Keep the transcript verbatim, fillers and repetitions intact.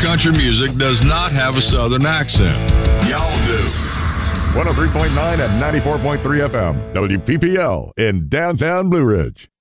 country music does not have a Southern accent. Y'all do. one oh three point nine and ninety-four point three F M, W P P L in downtown Blue Ridge.